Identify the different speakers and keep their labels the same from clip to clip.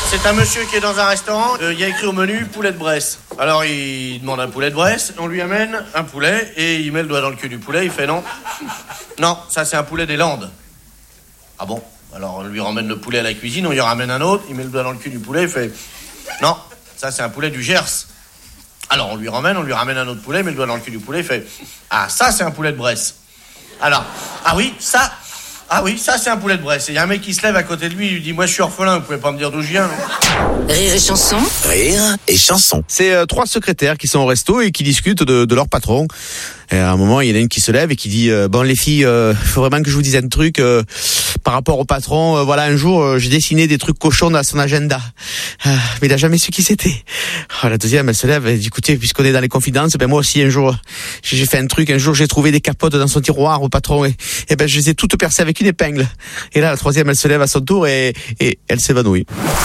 Speaker 1: c'est un monsieur qui est dans un restaurant, il y a écrit au menu poulet de Bresse. Alors il demande un poulet de Bresse, on lui amène un poulet et il met le doigt dans le cul du poulet, il fait non. Non, ça c'est un poulet des Landes. Ah bon? Alors on lui ramène le poulet à la cuisine, on lui ramène un autre, il met le doigt dans le cul du poulet, il fait non, ça c'est un poulet du Gers. Alors on lui ramène un autre poulet, met le doigt dans le cul du poulet, il fait ah ça c'est un poulet de Bresse. Alors, ah oui, ça c'est un poulet de Bresse. Et il y a un mec qui se lève à côté de lui, il lui dit moi je suis orphelin, vous pouvez pas me dire d'où je viens.
Speaker 2: Rire et chanson.
Speaker 3: Rire et chanson.
Speaker 4: C'est trois secrétaires qui sont au resto et qui discutent de leur patron. Et à un moment, il y en a une qui se lève et qui dit bon les filles, faut vraiment que je vous dise un truc par rapport au patron. Voilà, un jour, j'ai dessiné des trucs cochons dans son agenda, mais il a jamais su qui c'était. La deuxième, elle se lève et dit écoutez, puisqu'on est dans les confidences, ben moi aussi un jour, j'ai fait un truc. Un jour, j'ai trouvé des capotes dans son tiroir au patron et ben je les ai toutes percées avec une épingle. Et là, la troisième, elle se lève à son tour et elle s'évanouit.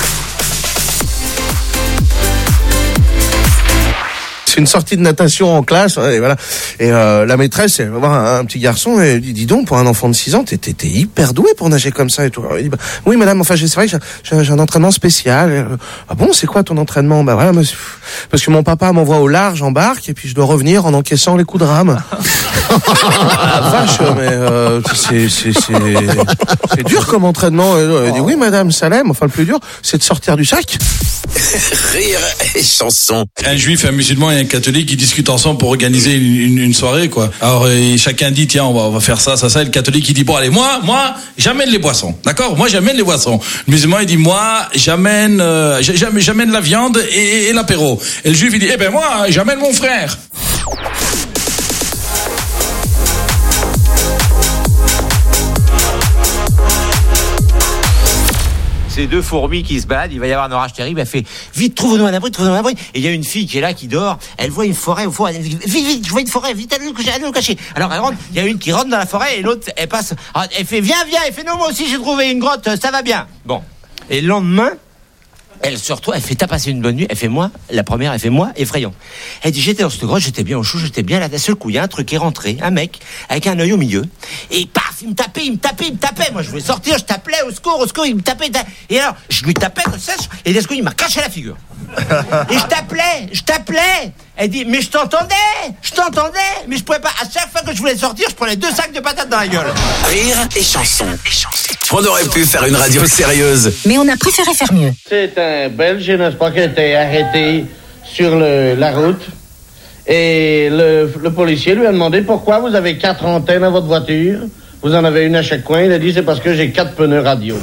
Speaker 5: C'est une sortie de natation en classe, et voilà. Et la maîtresse, elle va voir un petit garçon et elle dit dis donc, pour un enfant de 6 ans, t'es hyper doué pour nager comme ça et tout. Alors, il dit bah, oui madame, enfin c'est vrai que j'ai un entraînement spécial. Ah bon, c'est quoi ton entraînement? Bah voilà, monsieur, parce que mon papa m'envoie au large en barque et puis je dois revenir en encaissant les coups de rame. Ah, vache, mais c'est dur comme entraînement. Elle dit oui madame, ça l'aime. Enfin le plus dur, c'est de sortir du sac.
Speaker 3: Rire et chanson.
Speaker 6: Un juif, un musulman et un catholique qui discutent ensemble pour organiser une soirée, quoi. Alors chacun dit tiens on va faire ça. Et le catholique il dit bon allez moi j'amène les boissons, d'accord, moi j'amène les boissons. Le musulman il dit moi j'amène la viande et l'apéro. Et le juif il dit eh ben moi j'amène mon frère.
Speaker 7: C'est deux fourmis qui se baladent, il va y avoir un orage terrible, elle fait vite, trouve-nous un abri. Et il y a une fille qui est là, qui dort, elle voit une forêt au fond, elle dit vite, je vois une forêt, vite, allez nous cacher. Alors elle rentre, il y a une qui rentre dans la forêt et l'autre, elle passe, elle fait viens, elle fait non, moi aussi j'ai trouvé une grotte, ça va bien. Bon. Et le lendemain, elle se retrouve, elle fait t'as passé une bonne nuit, elle fait moi, la première, elle fait moi, effrayant. Elle dit j'étais dans cette grotte, j'étais bien au chaud, j'étais bien là, d'un seul coup, il y a un truc qui est rentré, un mec, avec un œil au milieu, et paf, il me tapait, moi je voulais sortir, je t'appelais, au secours, il me tapait, et alors, je lui tapais comme ça, et d'un seul coup, il m'a caché la figure. Et je t'appelais, elle dit, mais je t'entendais, mais je pouvais pas, à chaque fois que je voulais sortir, je prenais 2 sacs de patates dans la gueule.
Speaker 3: Rire et chanson. On aurait pu faire une radio sérieuse,
Speaker 2: Mais on a préféré faire mieux.
Speaker 1: C'est un Belge, n'est-ce pas, qui a été arrêté sur la route. Et le policier lui a demandé pourquoi vous avez 4 antennes à votre voiture. Vous en avez une à chaque coin. Il a dit c'est parce que j'ai 4 pneus radio.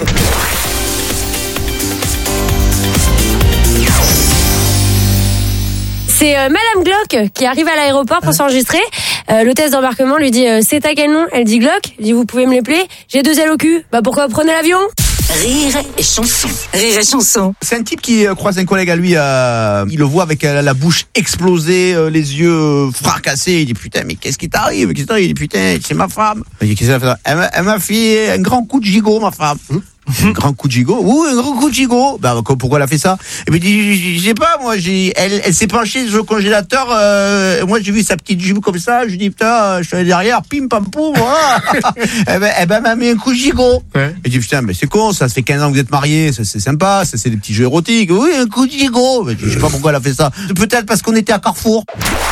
Speaker 8: C'est Madame Glock qui arrive à l'aéroport pour s'enregistrer. L'hôtesse d'embarquement lui dit c'est à quel nom? Elle dit Glock. Il dit vous pouvez me l'épeler? J'ai 2 ailes au cul. Bah pourquoi vous prenez l'avion?
Speaker 2: Rire et chanson. Rire et chanson.
Speaker 4: C'est un type qui croise un collègue à lui, il le voit avec la bouche explosée, les yeux fracassés. Il dit putain mais qu'est-ce qui t'arrive? Il dit putain c'est ma femme. Il dit qu'est-ce qu'elle a fait? Elle m'a fait un grand coup de gigot ma femme. Un grand coup de gigot? Oui, un grand coup de gigot. Bah, pourquoi elle a fait ça? Et puis, je sais pas, moi, elle s'est penchée sur le congélateur, moi, j'ai vu sa petite jupe comme ça, je dis, putain, je suis allé derrière, pim, pam, poum, voilà. Elle m'a mis un coup de gigot. Ouais. Et je dis, putain, mais c'est con, ça fait 15 ans que vous êtes mariés, c'est sympa, ça, c'est des petits jeux érotiques. Oui, un coup de gigot. Je sais pas pourquoi elle a fait ça. Peut-être parce qu'on était à Carrefour.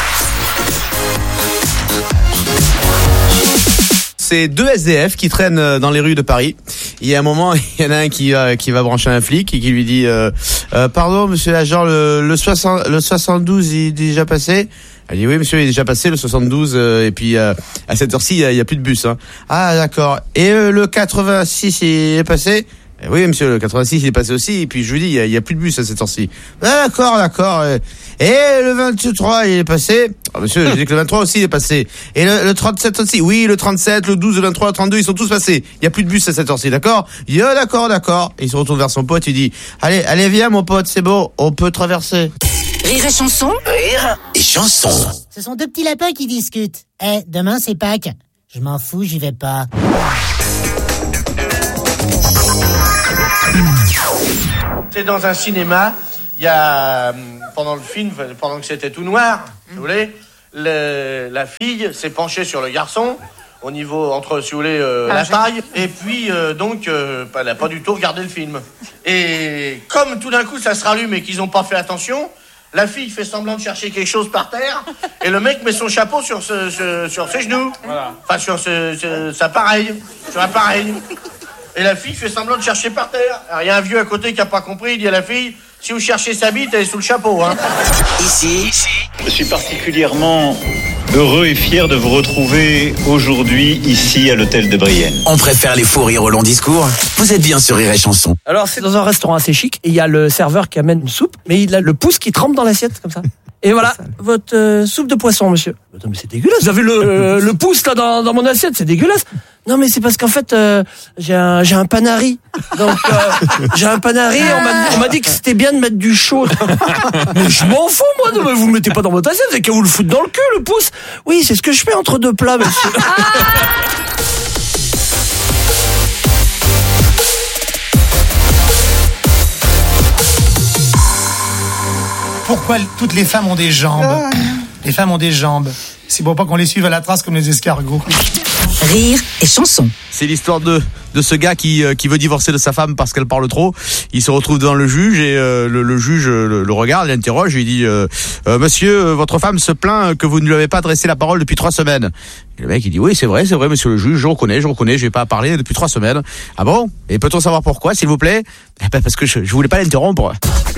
Speaker 4: C'est 2 SDF qui traînent dans les rues de Paris. Il y a un moment, il y en a un qui va brancher un flic et qui lui dit pardon monsieur l'agent, le 72 il est déjà passé? Elle dit oui monsieur, il est déjà passé le 72 et puis à cette heure-ci il y a plus de bus hein. Ah d'accord. Et le 86 il est passé? Oui monsieur, le 86 il est passé aussi et puis je lui dis il y a plus de bus à cette heure-ci. Ah, d'accord. Et le 23 il est passé? Ah, monsieur, je dis que le 23 aussi il est passé. Et le 37 aussi? Oui, le 37, le 12, le 23, le 32 ils sont tous passés. Il y a plus de bus à cette heure-ci, d'accord? Il dit d'accord. Et il se retourne vers son pote, il dit allez viens mon pote, c'est bon, on peut traverser.
Speaker 2: Rire et chanson.
Speaker 3: rire et chanson.
Speaker 9: Ce sont 2 petits lapins qui discutent. Demain c'est Pâques. Je m'en fous, j'y vais pas.
Speaker 1: C'est dans un cinéma, il y a, pendant le film, pendant que c'était tout noir, si vous voulez, la fille s'est penchée sur le garçon au niveau, entre, si vous voulez, la taille. Et puis, elle n'a pas du tout regardé le film. Et comme tout d'un coup, ça se rallume et qu'ils n'ont pas fait attention, la fille fait semblant de chercher quelque chose par terre et le mec met son chapeau sur ses genoux. Voilà. Enfin, sur sa pareille. Sur un pareil. Et la fille fait semblant de chercher par terre. Alors, il y a un vieux à côté qui n'a pas compris. Il dit à la fille, si vous cherchez sa bite, elle est sous le chapeau. Hein.
Speaker 3: Ici,
Speaker 10: je suis particulièrement heureux et fier de vous retrouver aujourd'hui ici à l'hôtel de Brienne.
Speaker 3: on préfère les faux rires au long discours. Vous êtes bien sur Rire et Chanson.
Speaker 11: Alors c'est dans un restaurant assez chic et il y a le serveur qui amène une soupe, mais il a le pouce qui trempe dans l'assiette comme ça. Et voilà, votre soupe de poisson, monsieur. Attends, mais c'est dégueulasse. Vous avez le pouce là dans mon assiette, c'est dégueulasse. Non, mais c'est parce qu'en fait, j'ai un panari. Donc, j'ai un panari. On m'a dit que c'était bien de mettre du chaud. Mais je m'en fous, moi. Non, mais vous le mettez pas dans votre assiette. C'est qu'à vous le foutre dans le cul, le pouce. Oui, c'est ce que je fais entre deux plats, monsieur.
Speaker 12: Pourquoi toutes les femmes ont des jambes? Les femmes ont des jambes. C'est pour pas qu'on les suive à la trace comme les escargots.
Speaker 2: Rire et Chanson.
Speaker 4: C'est l'histoire de ce gars qui veut divorcer de sa femme parce qu'elle parle trop. Il se retrouve devant le juge et le juge le regarde, l'interroge, il dit monsieur, votre femme se plaint que vous ne lui avez pas adressé la parole depuis 3 semaines. Et le mec il dit oui, c'est vrai monsieur le juge, je reconnais, je vais pas parler depuis 3 semaines. Ah bon? Et peut-on savoir pourquoi, s'il vous plaît? Eh ben parce que je voulais pas l'interrompre.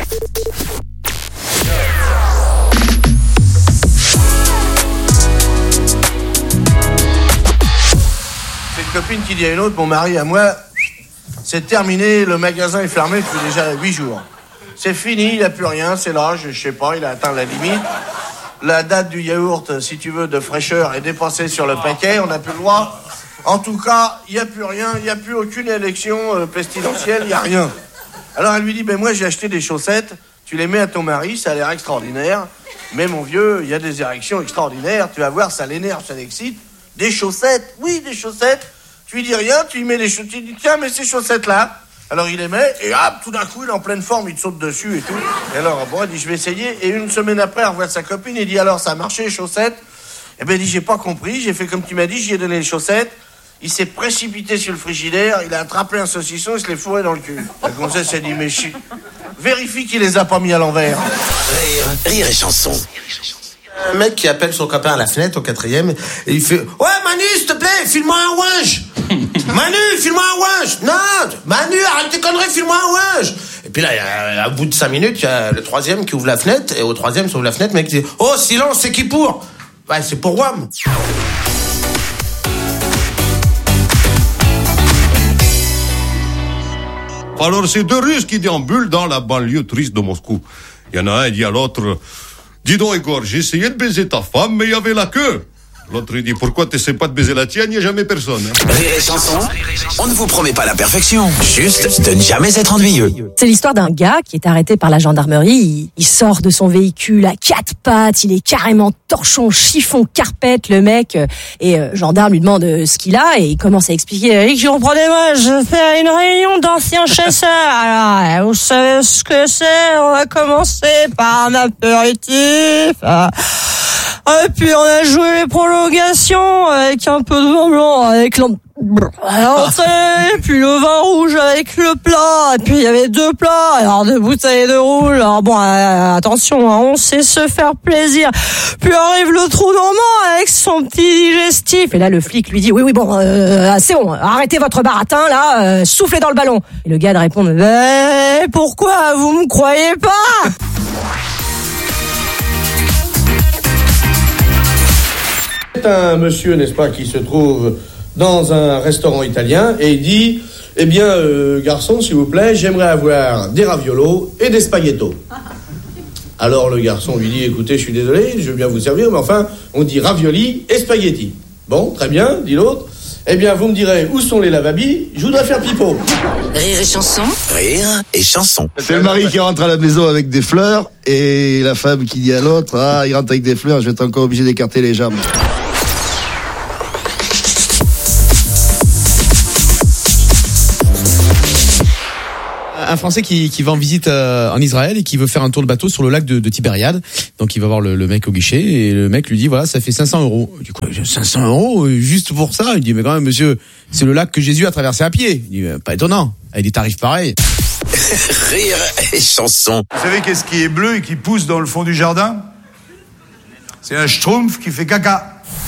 Speaker 1: Copine qui dit à une autre, mon mari à moi, c'est terminé, le magasin est fermé depuis déjà 8 jours. C'est fini, il n'a plus rien, c'est là, je sais pas, il a atteint la limite. La date du yaourt, si tu veux, de fraîcheur est dépassée sur le paquet, on n'a plus le droit. En tout cas, il n'y a plus rien, il n'y a plus aucune élection pestilentielle, il n'y a rien. Alors elle lui dit, ben moi j'ai acheté des chaussettes, tu les mets à ton mari, ça a l'air extraordinaire. Mais mon vieux, il y a des érections extraordinaires, tu vas voir, ça l'énerve, ça l'excite. Des chaussettes, oui, des chaussettes. Tu lui dis rien, tu lui mets les chaussettes, tu lui dis tiens, mets ces chaussettes-là. Alors il les met, et hop, tout d'un coup, il est en pleine forme, il te saute dessus et tout. Et alors, bon, il dit je vais essayer. Et une semaine après, elle revoit sa copine, il dit alors, ça a marché les chaussettes? Eh ben, il dit j'ai pas compris, j'ai fait comme tu m'as dit, j'y ai donné les chaussettes. Il s'est précipité sur le frigidaire, il a attrapé un saucisson, il se l'est fourré dans le cul. La gonzesse s'est dit mais vérifie qu'il les a pas mis à l'envers.
Speaker 3: Rire et Chanson.
Speaker 5: Un mec qui appelle son copain à la fenêtre au 4e et il fait ouais Manu s'il te plaît file-moi un ouinge. Manu file-moi un ouinge. Non Manu arrête tes conneries, file-moi un ouinge. Et puis là à bout de 5 minutes il y a le 3e qui ouvre la fenêtre et au 3e s'ouvre la fenêtre, le mec dit oh silence, c'est qui pour? Ouais c'est pour Wham.
Speaker 13: Alors c'est 2 Russes qui déambulent dans la banlieue triste de Moscou. Il y en a un, il dit à l'autre dis donc Igor, j'ai essayé de baiser ta femme, mais il y avait la queue. L'autre il dit pourquoi t'essaies pas de baiser la tienne, il n'y a jamais personne. Hein.
Speaker 3: Rire et Chanson, on ne vous promet pas la perfection, juste de ne jamais être ennuyeux.
Speaker 14: C'est l'histoire d'un gars qui est arrêté par la gendarmerie. Il sort de son véhicule à 4 pattes, il est carrément torchon, chiffon, carpette, le mec. Et gendarme lui demande ce qu'il a et il commence à expliquer. Comprenez-moi, je fais une réunion d'anciens chasseurs. Alors, vous savez ce que c'est? On va commencer par un apéritif. Et puis on a joué les prolongations avec un peu de vin blanc, avec l'entrée, puis le vin rouge avec le plat, et puis il y avait 2 plats, alors 2 bouteilles de rouge. Alors bon, attention, hein, on sait se faire plaisir. Puis arrive le trou normand avec son petit digestif. Et là le flic lui dit oui bon, c'est bon, arrêtez votre baratin là, soufflez dans le ballon. Et le gars répond mais pourquoi vous me croyez pas?
Speaker 1: C'est un monsieur, n'est-ce pas, qui se trouve dans un restaurant italien et il dit eh bien, garçon, s'il vous plaît, j'aimerais avoir des raviolos et des spaghettos. Alors le garçon lui dit écoutez, je suis désolé, je veux bien vous servir, mais enfin, on dit ravioli et spaghetti. Bon, très bien, dit l'autre. Eh bien, vous me direz où sont les lavabis, je voudrais faire pipeau.
Speaker 2: Rire et Chanson.
Speaker 3: Rire et Chanson.
Speaker 15: C'est le mari qui rentre à la maison avec des fleurs et la femme qui dit à l'autre ah, il rentre avec des fleurs, je vais être encore obligé d'écarter les jambes.
Speaker 4: un Français qui va en visite en Israël et qui veut faire un tour de bateau sur le lac de Tibériade. Donc il va voir le mec au guichet et le mec lui dit voilà, ça fait 500 €. Du coup, 500 € juste pour ça. Il dit mais quand même monsieur, c'est le lac que Jésus a traversé à pied. Il dit pas étonnant, avec des tarifs pareils.
Speaker 3: Rire et chanson.
Speaker 16: Vous savez qu'est-ce qui est bleu et qui pousse dans le fond du jardin? C'est un schtroumpf qui fait caca.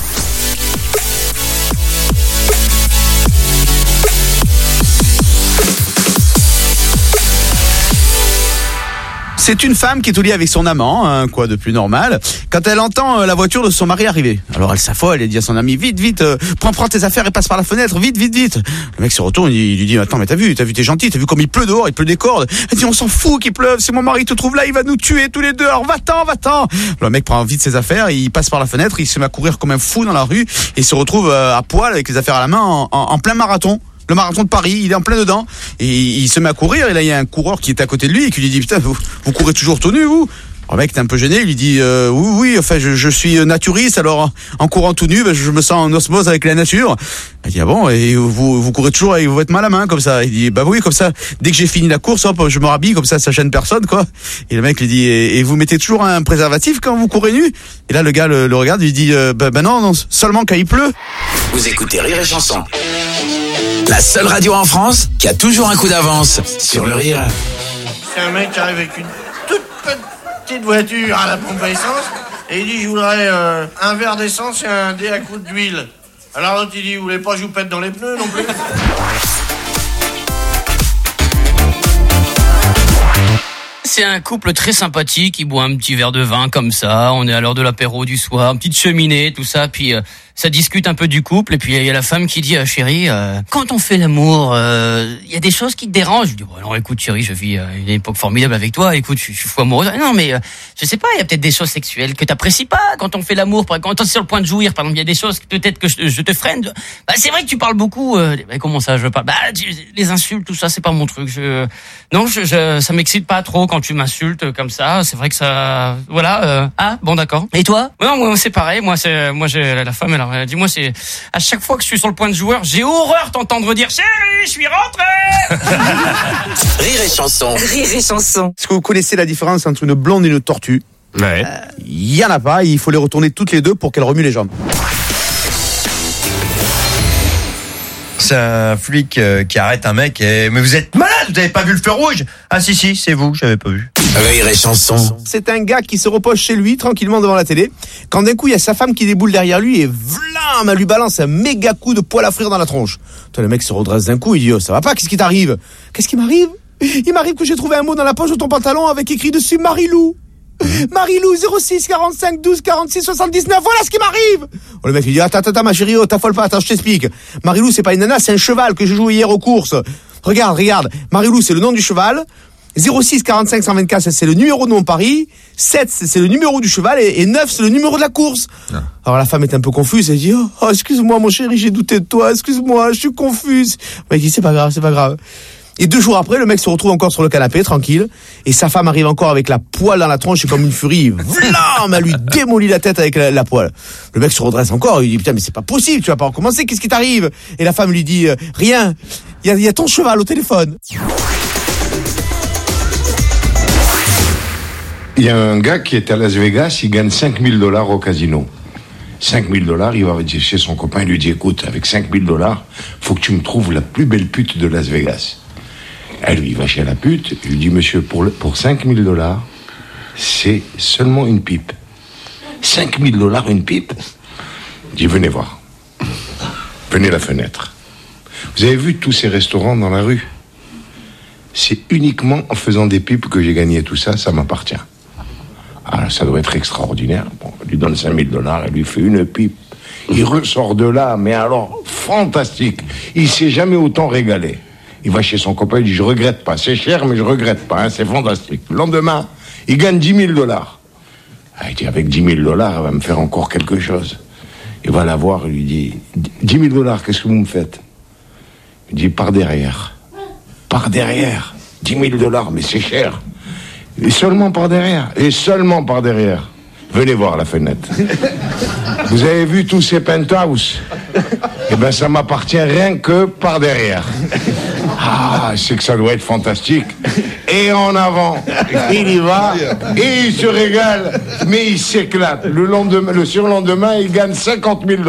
Speaker 4: C'est une femme qui est au lit avec son amant, hein, quoi de plus normal, quand elle entend la voiture de son mari arriver. Alors elle s'affole, elle dit à son ami, vite, prends tes affaires et passe par la fenêtre, vite. Le mec se retourne, il lui dit, attends, mais t'as vu, t'es gentil, t'as vu comme il pleut dehors, il pleut des cordes. Elle dit, on s'en fout qu'il pleuve, si mon mari te trouve là, il va nous tuer tous les deux, alors va-t'en. Le mec prend vite ses affaires, il passe par la fenêtre, il se met à courir comme un fou dans la rue, et il se retrouve à poil avec les affaires à la main en plein marathon. Le marathon de Paris, il est en plein dedans et il se met à courir et là il y a un coureur qui est à côté de lui et qui lui dit putain vous courez toujours tout nu vous? Le mec est un peu gêné, il lui dit oui enfin je suis naturiste, alors en courant tout nu je me sens en osmose avec la nature. Il dit ah bon, et vous courez toujours avec votre main à la main comme ça? Il dit bah oui, comme ça dès que j'ai fini la course hop je me rhabille, comme ça gêne personne quoi. Et le mec lui dit et vous mettez toujours un préservatif quand vous courez nu? Et là le gars le regarde, il dit bah non seulement quand il pleut.
Speaker 3: Vous écoutez Rire et chanson, la seule radio en France qui a toujours un coup d'avance sur le rire.
Speaker 1: C'est un mec qui arrive avec une toute petite voiture à la pompe à essence et il dit je voudrais un verre d'essence et un dé à coups d'huile. Alors l'autre il dit vous voulez pas que je vous pète dans les pneus non plus?
Speaker 17: C'est un couple très sympathique, il boit un petit verre de vin comme ça, on est à l'heure de l'apéro du soir, une petite cheminée, tout ça, puis ça discute un peu du couple, et puis il y a la femme qui dit chérie, quand on fait l'amour, il y a des choses qui te dérangent. Je dis bon alors écoute chérie, je vis une époque formidable avec toi, écoute je suis fou amoureuse. Non mais je sais pas, il y a peut-être des choses sexuelles que t'apprécies pas quand on fait l'amour, quand t'es sur le point de jouir, par exemple, il y a des choses peut-être que je te freine. Bah c'est vrai que tu parles beaucoup, bah, comment ça je parle? Bah les insultes, tout ça c'est pas mon truc. Non, ça m'excite pas trop quand tu m'insultes comme ça. C'est vrai que ça, voilà. Ah bon d'accord. Et toi? Non, moi c'est pareil. Moi j'ai la femme. Alors elle dit moi c'est à chaque fois que je suis sur le point de joueur, j'ai horreur t'entendre dire chérie, je suis rentré.
Speaker 3: Rire et chanson.
Speaker 2: Rire et chanson.
Speaker 4: Est-ce que vous connaissez la différence entre une blonde et une tortue?
Speaker 5: Ouais.
Speaker 4: Il y en a pas. Il faut les retourner toutes les deux pour qu'elles remuent les jambes.
Speaker 18: C'est un flic qui arrête un mec et... Mais vous êtes malade, vous avez pas vu le feu rouge? Ah si, c'est vous, j'avais pas vu.
Speaker 3: Rire et chanson.
Speaker 4: C'est un gars qui se repose chez lui, tranquillement devant la télé, quand d'un coup il y a sa femme qui déboule derrière lui et vlam, elle lui balance un méga coup de poêle à frire dans la tronche. Toi, le mec se redresse d'un coup, il dit oh, ça va pas, qu'est-ce qui t'arrive? Qu'est-ce qui m'arrive? Il m'arrive que j'ai trouvé un mot dans la poche de ton pantalon avec écrit dessus Marilou. Marilou 06 45 12 46 79, voilà ce qui m'arrive. Oh, le mec lui dit attends ma chérie, oh, t'affole pas, attends je t'explique. Marilou c'est pas une nana, c'est un cheval que j'ai joué hier aux courses. Regarde, Marilou c'est le nom du cheval, 06 45 124 c'est le numéro de mon pari, 7 c'est le numéro du cheval et 9 c'est le numéro de la course. Alors la femme est un peu confuse, elle dit oh excuse-moi mon chéri, j'ai douté de toi, excuse-moi, je suis confuse. Le mec dit c'est pas grave. Et 2 jours après, le mec se retrouve encore sur le canapé, tranquille, et sa femme arrive encore avec la poêle dans la tronche et comme une furie, vlam, elle lui démolit la tête avec la poêle. Le mec se redresse encore, il dit putain mais c'est pas possible, tu vas pas recommencer, qu'est-ce qui t'arrive? Et la femme lui dit rien, il y a ton cheval au téléphone.
Speaker 19: Il y a un gars qui est à Las Vegas, il gagne $5 000 au casino. $5 000, il va chez son copain, il lui dit écoute, avec $5 000, faut que tu me trouves la plus belle pute de Las Vegas. Elle lui va chez la pute, il lui dit monsieur, pour $5 000, c'est seulement une pipe. $5 000 une pipe? Il dit venez voir. Venez à la fenêtre. Vous avez vu tous ces restaurants dans la rue? C'est uniquement en faisant des pipes que j'ai gagné tout ça, ça m'appartient. Alors ça doit être extraordinaire. Bon, elle lui donne $5 000, elle lui fait une pipe. Il ressort de là, mais alors fantastique. Il s'est jamais autant régalé. Il va chez son copain, il dit je regrette pas, c'est cher mais je regrette pas, hein, c'est fantastique. Le lendemain, il gagne $10 000. Ah, il dit avec $10 000, elle va me faire encore quelque chose. Il va la voir, il lui dit $10 000, qu'est-ce que vous me faites? Il dit par derrière. Par derrière, $10 000, mais c'est cher. Et seulement par derrière. Venez voir la fenêtre. Vous avez vu tous ces penthouses? Eh ben, ça m'appartient rien que par derrière. Ah, c'est que ça doit être fantastique. Et en avant, il y va, et il se régale, mais il s'éclate. Le surlendemain, il gagne 50 000 $.